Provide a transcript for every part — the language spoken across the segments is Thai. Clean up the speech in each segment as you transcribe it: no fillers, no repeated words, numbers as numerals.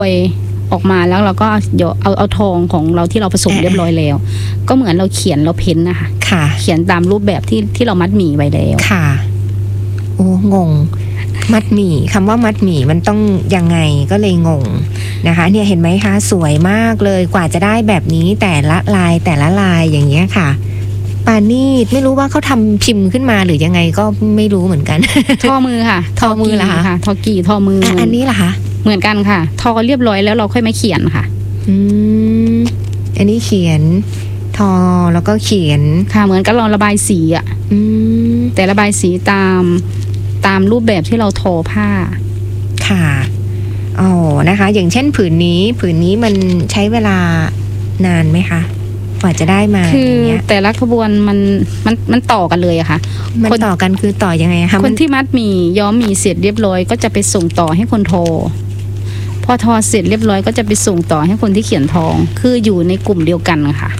ออกมาแล้วเราก็เอาทองของเราที่เราผสมเรียบร้อยแล้วก็เหมือนเราเขียนเราเพ้นนะคะค่ะเขียนตามรูปแบบที่เรามัดหมี่ไว้แล้วค่ะโอ้งงมัดหมี่คำว่ามัดหมี่มันต้องยังไงก็เลยงงนะคะเนี่ยเห็นไหมคะสวยมากเลยกว่าจะได้แบบนี้แต่ละลายอย่างเงี้ยค่ะปานี่ไม่รู้ว่าเขาทำพิมพ์ขึ้นมาหรือยังไงก็ไม่รู้เหมือนกันทอมือค่ะทอมือเหรอคะทอกี่ทอมืออันนี้ล่ะคะเหมือนกันค่ะทอเรียบร้อยแล้วเราค่อยมาเขียนค่ะอันนี้เขียนทอแล้วก็เขียนค่ะเหมือนกับเราระบายสีอ่ะแต่ระบายสีตามรูปแบบที่เราทอผ้าค่ะอ๋อนะคะอย่างเช่นผืนนี้มันใช้เวลานานไหมคะกว่าจะได้มาคือแต่ละขบวนมันต่อกันเลยอะค่ะมันต่อกันคือต่อยังไงคะคนที่มัดหมี่ย้อมหมี่เสร็จเรียบร้อยก็จะไปส่งต่อให้คนทอพอทอเสร็จเรียบร้อยก็จะไปส่งต่อให้คนที่เขียนทองคืออยู่ในกลุ่มเดียวกันค่ะ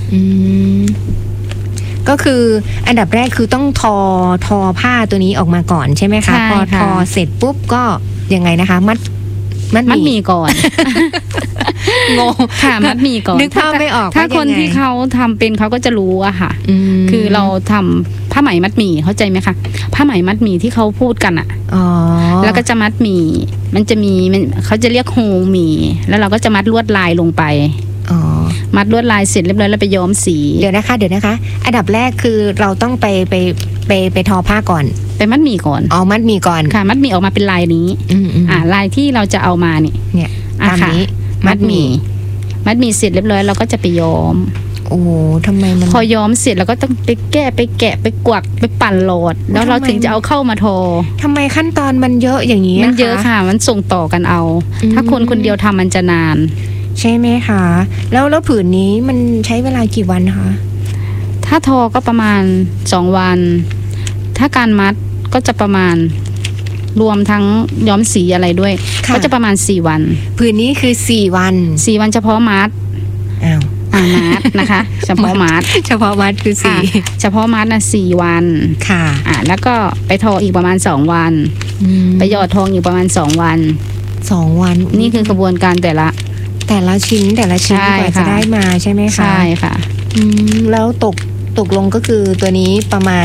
ก็คืออันดับแรกคือต้องทอผ้าตัวนี้ออกมาก่อนใช่ไหมคะพอทอเสร็จปุ๊บก็ยังไงนะคะมัดหมี่ก่อนงงค่ะมัดหมี่ก่อนนึกภาพไม่ออกถ้าคนที่เขาทำเป็นเขาก็จะรู้อะค่ะคือเราทำผ้าไหมมัดหมี่เข้าใจไหมคะผ้าไหมมัดหมี่ที่เขาพูดกันอะแล้วก็จะมัดหมี่มันจะมีเขาจะเรียกโฮหมี่แล้วเราก็จะมัดลวดลายลงไปมัดลวดลายเสร็จเรียบร้อยแล้วไปย้อมสีเดี๋ยวนะคะอันดับแรกคือเราต้องไปทอผ้าก่อนไปมัดหมี่ก่อนมัดหมี่ก่อนค่ะมัดหมี่ออกมาเป็นลายนี้ลายที่เราจะเอามาเนี่ยตามนี้มัดหมี่เสร็จเรียบร้อยเราก็จะไปย้อมโอ้ทำไมมันพอย้อมเสร็จเราก็ต้องไปแก้ไปแกะไปกวักไปปั่นโหลดแล้วเราถึงจะเอาเข้ามาทอทำไมขั้นตอนมันเยอะอย่างนี้มันเยอะค่ะมันส่งต่อกันเอาถ้าคนเดียวทำมันจะนานใช่ไหมคะแล้วผืนนี้มันใช้เวลากี่วันคะถ้าทอก็ประมาณ2 วันถ้าการมัดก็จะประมาณรวมทั้งย้อมสีอะไรด้วยก็จะประมาณ4 วันผืนนี้คือ4 วัน 4 วันเฉพาะมัดมัดนะคะเฉพาะมัดคือเฉพาะมัดนะ4 วันค่ะแล้วก็ไปทออีกประมาณ2 วันไปหยอดทองอีกประมาณ2 วันนี่คือกระบวนการแต่ละชิ้นกว่าจะได้มาใช่ไหมคะใช่ค่ะแล้วตกลงก็คือตัวนี้ประมาณ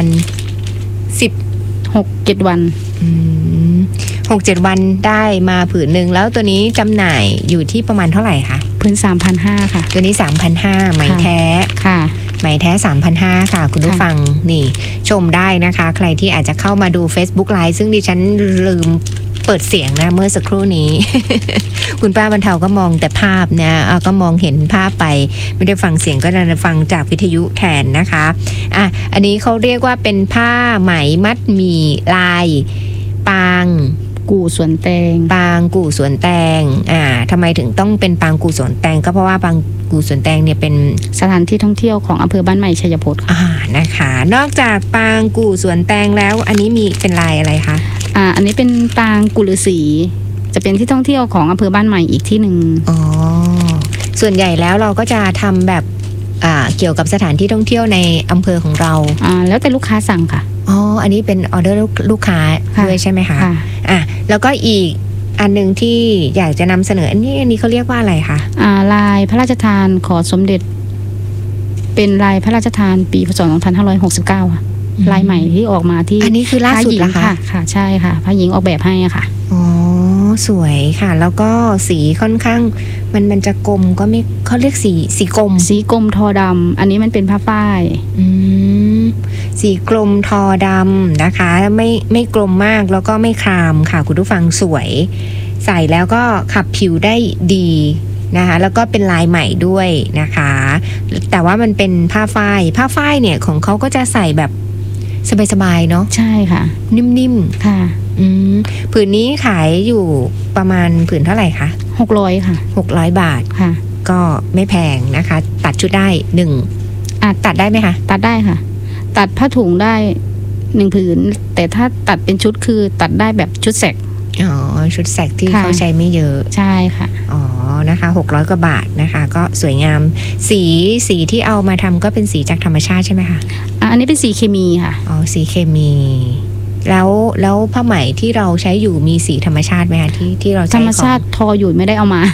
6-7 วัน 6-7 วันได้มาผืนหนึ่งแล้วตัวนี้จำหน่ายอยู่ที่ประมาณเท่าไหร่คะผืน 3,500 ค่ะตัวนี้ 3,500 ไหมแท้ค่ะไหมแท้ 3,500 ค่ะคุณผู้ฟังนี่ชมได้นะคะใครที่อาจจะเข้ามาดู Facebook Live ซึ่งดิฉันลืมเปิดเสียงนะเมื่อสักครู่นี้ คุณป้าบรรเทาก็มองแต่ภาพนะก็มองเห็นภาพไปไม่ได้ฟังเสียงก็จะฟังจากวิทยุแทนนะคะอันนี้เขาเรียกว่าเป็นผ้าไหมมัดหมี่ลายปางกู่สวนแตงทำไมถึงต้องเป็นปางกู่สวนแตงก็เพราะว่าปางกู่สวนแตงเนี่ยเป็นสถานที่ท่องเที่ยวของอำเภอบ้านใหม่ชัยพจน์นะคะนอกจากปางกู่สวนแตงแล้วอันนี้มีเป็นลายอะไรคะอันนี้เป็นปางกุฤษีจะเป็นที่ท่องเที่ยวของอำเภอบ้านใหม่อีกที่หนึ่งส่วนใหญ่แล้วเราก็จะทำแบบเกี่ยวกับสถานที่ท่องเที่ยวในอำเภอของเราแล้วแต่ลูกค้าสั่งค่ะอันนี้เป็นออเดอร์ลูกค้าด้วยใช่ไหมคะแล้วก็อีกอันนึงที่อยากจะนำเสนออันนี้เขาเรียกว่าอะไรคะลายพระราชทานขอสมเด็จเป็นลายพระราชทานปีพ.ศ. 2569 ค่ะลายใหม่ที่ออกมาที่อันนี้คือล่าสุดเหรอคะค่ะใช่ค่ะพระหญิงออกแบบให้ค่ะสวยค่ะแล้วก็สีค่อนข้างมันจะกลมก็ไม่เขาเรียกสีกลมทอดำอันนี้มันเป็นผ้าฝ้ายสีกลมทอดำนะคะไม่กลมมากแล้วก็ไม่ครามค่ะคุณผู้ฟังสวยใส่แล้วก็ขับผิวได้ดีนะคะแล้วก็เป็นลายใหม่ด้วยนะคะแต่ว่ามันเป็นผ้าฝ้ายเนี่ยของเขาก็จะใส่แบบสบายๆเนาะใช่ค่ะนิ่มๆค่ะผืนนี้ขายอยู่ประมาณผืนเท่าไหร่คะ 600ค่ะ 600 บาทค่ะก็ไม่แพงนะคะตัดชุดได้ตัดได้ไหมคะตัดได้ค่ะตัดผ้าถุงได้1 ผืนแต่ถ้าตัดเป็นชุดคือตัดได้แบบชุดแสกชุดแสกที่เขาใช้ไม่เยอะใช่ค่ะนะคะ600 กว่าบาทนะคะก็สวยงามสีที่เอามาทำก็เป็นสีจากธรรมชาติใช่ไหมคะอันนี้เป็นสีเคมีค่ะสีเคมีแล้วผ้าไหมที่เราใช้อยู่มีสีธรรมชาติไหมคะที่เราใช้ธรรมชาติทออยู่ไม่ได้เอามา